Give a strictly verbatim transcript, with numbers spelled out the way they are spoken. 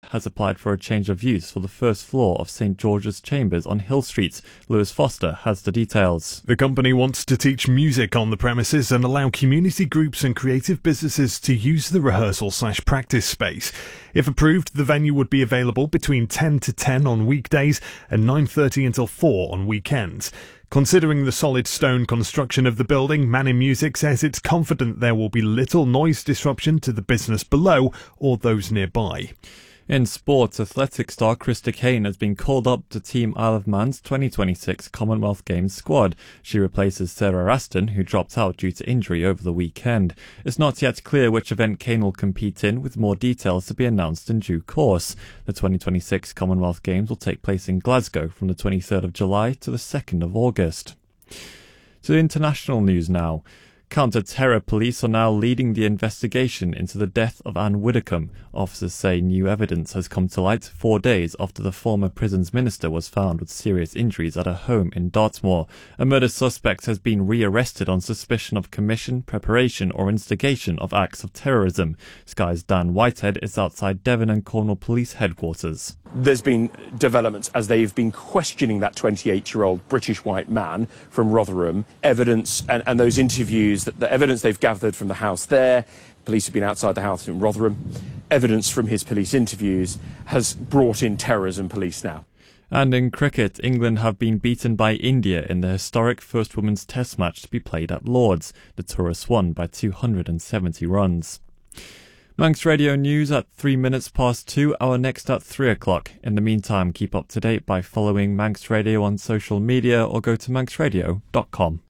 has applied for a change of use for the first floor of St George's Chambers on Hill Street. Lewis Foster has the details. The company wants to teach music on the premises and allow community groups and creative businesses to use the rehearsal slash practice space. If approved, the venue would be available between ten to ten on weekdays and nine thirty until four on weekends. Considering the solid stone construction of the building, Mannin Music says it's confident there will be little noise disruption to the business below or those nearby. In sports, athletic star Krista Kane has been called up to Team Isle of Man's twenty twenty-six Commonwealth Games squad. She replaces Sarah Aston, who dropped out due to injury over the weekend. It's not yet clear which event Kane will compete in, with more details to be announced in due course. The twenty twenty-six Commonwealth Games will take place in Glasgow from the twenty-third of July to the second of August. To international news now. Counter-terror police are now leading the investigation into the death of Anne Widdecombe. Officers say new evidence has come to light four days after the former prisons minister was found with serious injuries at her home in Dartmoor. A murder suspect has been re-arrested on suspicion of commission, preparation or instigation of acts of terrorism. Sky's Dan Whitehead is outside Devon and Cornwall Police Headquarters. There's been developments as they've been questioning that twenty-eight-year-old British white man from Rotherham. Evidence and, and those interviews, that the evidence they've gathered from the house there, police have been outside the house in Rotherham, evidence from his police interviews has brought in terrorism police now. And in cricket, England have been beaten by India in the historic first women's test match to be played at Lord's. The tourists won by two hundred seventy runs. Manx Radio News at three minutes past two, our next at three o'clock. In the meantime, keep up to date by following Manx Radio on social media or go to manx radio dot com.